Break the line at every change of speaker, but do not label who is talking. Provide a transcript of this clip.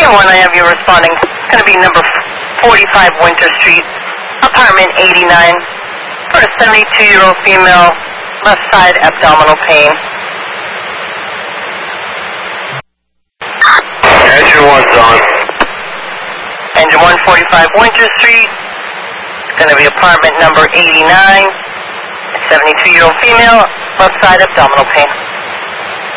Engine 1, I have you responding. It's going to be number 45 Winter Street, apartment 89, for a 72-year-old female, left side abdominal pain.
Engine 1's on.
Engine 1, 45 Winter Street. It's going to be apartment number 89, 72-year-old female, left side abdominal pain.